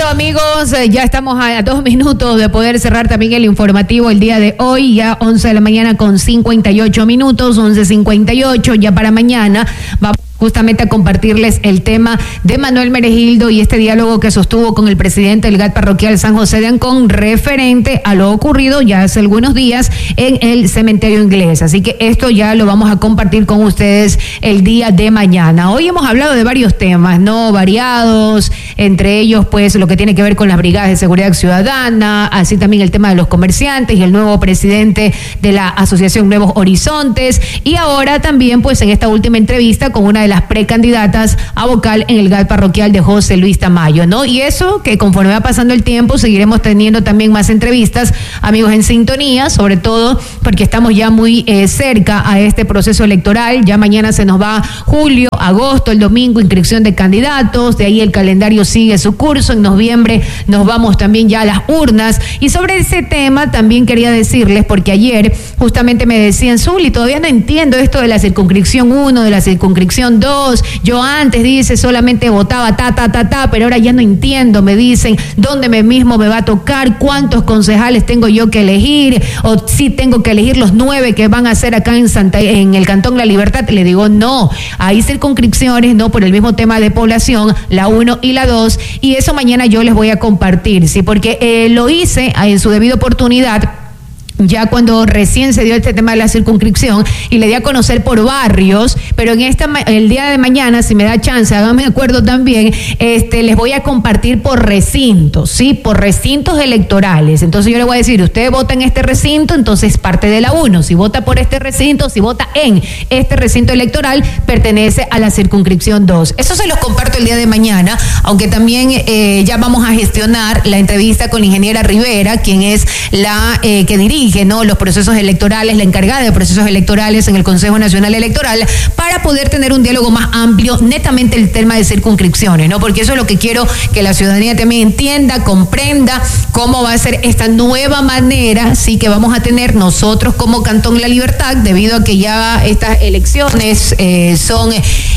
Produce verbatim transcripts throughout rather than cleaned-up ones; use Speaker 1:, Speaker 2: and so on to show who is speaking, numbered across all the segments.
Speaker 1: Bueno, amigos, eh, ya estamos a, a dos minutos de poder cerrar también el informativo el día de hoy, ya once de la mañana con cincuenta y ocho minutos, once cincuenta y ocho, ya para mañana vamos justamente a compartirles el tema de Manuel Meregildo y este diálogo que sostuvo con el presidente del G A T parroquial San José de Ancón referente a lo ocurrido ya hace algunos días en el cementerio inglés. Así que esto ya lo vamos a compartir con ustedes el día de mañana. Hoy hemos hablado de varios temas, ¿no? Variados, entre ellos pues lo que tiene que ver con las brigadas de seguridad ciudadana, así también el tema de los comerciantes y el nuevo presidente de la Asociación Nuevos Horizontes, y ahora también pues en esta última entrevista con una de las precandidatas a vocal en el G A T parroquial de José Luis Tamayo, ¿no? Y eso que conforme va pasando el tiempo seguiremos teniendo también más entrevistas, amigos, en sintonía, sobre todo porque estamos ya muy eh, cerca a este proceso electoral. Ya mañana se nos va julio, agosto, el domingo inscripción de candidatos, de ahí el calendario sigue su curso, en noviembre nos vamos también ya a las urnas. Y sobre ese tema también quería decirles, porque ayer justamente me decían, Zuli, todavía no entiendo esto de la circunscripción uno, de la circunscripción dos, yo antes, dice, solamente votaba ta, ta, ta, ta, pero ahora ya no entiendo, me dicen, dónde me mismo me va a tocar, cuántos concejales tengo yo que elegir, o si tengo que elegir los nueve que van a ser acá en Santa, en el Cantón La Libertad. Le digo, no, hay circunscripciones, no, por el mismo tema de población, la uno y la dos, y eso mañana yo les voy a compartir, sí, porque eh, lo hice en su debida oportunidad, ya cuando recién se dio este tema de la circunscripción, y le di a conocer por barrios, pero en esta el día de mañana, si me da chance, háganme acuerdo también, este les voy a compartir por recintos, sí, por recintos electorales. Entonces yo le voy a decir, usted vota en este recinto, entonces parte de la uno, si vota por este recinto, si vota en este recinto electoral, pertenece a la circunscripción dos. Eso se los comparto el día de mañana, aunque también eh, ya vamos a gestionar la entrevista con la ingeniera Rivera, quien es la eh, que dirige ¿no? los procesos electorales, la encargada de procesos electorales en el Consejo Nacional Electoral, para poder tener un diálogo más amplio, netamente el tema de circunscripciones, ¿no? Porque eso es lo que quiero que la ciudadanía también entienda, comprenda cómo va a ser esta nueva manera, sí, que vamos a tener nosotros como Cantón La Libertad, debido a que ya estas elecciones eh, son,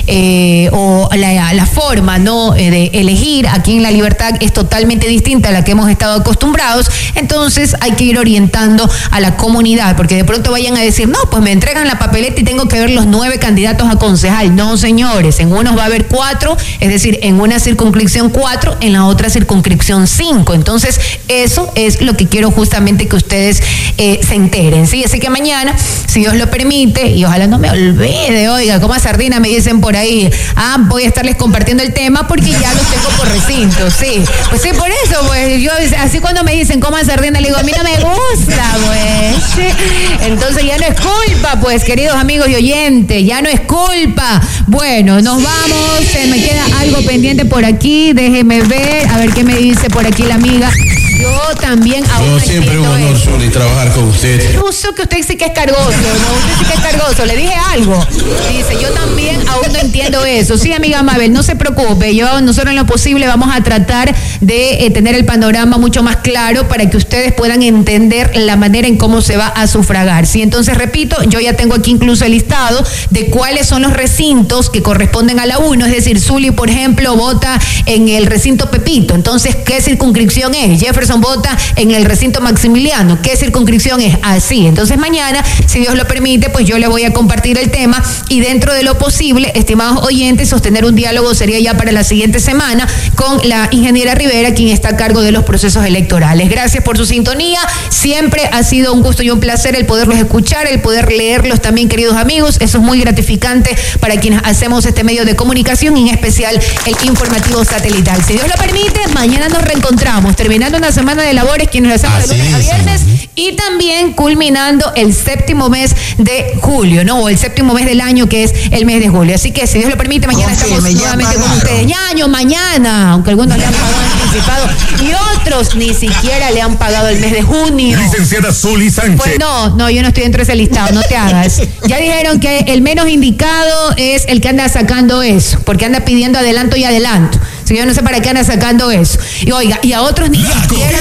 Speaker 1: eh, o la, la forma, ¿no? Eh, de elegir aquí en La Libertad es totalmente distinta a la que hemos estado acostumbrados. Entonces hay que ir orientando a la comunidad, porque de pronto vayan a decir, no, pues me entregan la papeleta y tengo que ver los nueve candidatos a concejal. No, señores, en unos va a haber cuatro, es decir, en una circunscripción cuatro, en la otra circunscripción cinco. Entonces, eso es lo que quiero justamente que ustedes eh, se enteren, ¿sí? Así que mañana, si Dios lo permite, y ojalá no me olvide, oiga, como a sardina me dicen por ahí, ah, voy a estarles compartiendo el tema porque ya los tengo por recinto, sí. Pues sí, por eso, pues yo, así cuando me dicen como a sardina, le digo, a mí no me gusta, pues. Entonces ya no es culpa, pues, queridos amigos y oyentes, ya no es culpa. Bueno, nos vamos, se me queda algo pendiente por aquí, déjeme ver, a ver qué me dice por aquí la amiga. Yo también aún
Speaker 2: no siempre un honor, Zuli, trabajar con usted.
Speaker 1: Yo sé que usted sí que es cargoso, ¿no? Usted sí que es cargoso. Le dije algo. Dice, yo también aún no entiendo eso. Sí, amiga Mabel, no se preocupe. Yo, nosotros en lo posible vamos a tratar de eh, tener el panorama mucho más claro para que ustedes puedan entender la manera en cómo se va a sufragar. Sí, entonces repito, yo ya tengo aquí incluso el listado de cuáles son los recintos que corresponden a la uno. Es decir, Zuli, por ejemplo, vota en el recinto Pepito. Entonces, ¿qué circunscripción es? Jefferson vota en el recinto Maximiliano. ¿Qué circunscripción es? Así. Entonces mañana, si Dios lo permite, pues yo le voy a compartir el tema, y dentro de lo posible, estimados oyentes, sostener un diálogo sería ya para la siguiente semana con la ingeniera Rivera, quien está a cargo de los procesos electorales. Gracias por su sintonía. Siempre ha sido un gusto y un placer el poderlos escuchar, el poder leerlos también, queridos amigos. Eso es muy gratificante para quienes hacemos este medio de comunicación, y en especial el informativo satelital. Si Dios lo permite, mañana nos reencontramos, terminando una semana de labores, quienes lo hacemos de lunes a viernes, y también culminando el séptimo mes de julio, ¿no? O el séptimo mes del año, que es el mes de julio. Así que, si Dios lo permite, mañana estamos nuevamente con ustedes. Ñaño, mañana, aunque algunos le han pagado anticipado y otros ni siquiera le han pagado el mes de junio.
Speaker 2: Licenciada Zuli Sánchez.
Speaker 1: Pues no, no, yo no estoy dentro de ese listado, no te hagas. Ya dijeron que el menos indicado es el que anda sacando eso, porque anda pidiendo adelanto y adelanto. Así que yo no sé para qué anda sacando eso. Y oiga, y a otros ni siquiera...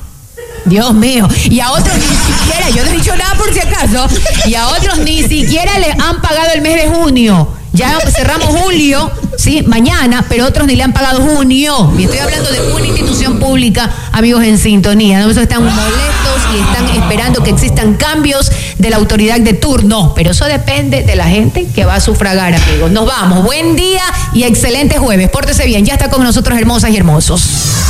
Speaker 1: Dios mío, y a otros ni siquiera, yo no he dicho nada por si acaso, y a otros ni siquiera le han pagado el mes de junio. Ya cerramos julio, sí, mañana, pero otros ni le han pagado junio. Y estoy hablando de una institución pública. República, amigos en sintonía. ¿No? Están molestos y están esperando que existan cambios de la autoridad de turno, pero eso depende de la gente que va a sufragar, amigos. Nos vamos. Buen día y excelente jueves. Pórtese bien. Ya está con nosotros, hermosas y hermosos.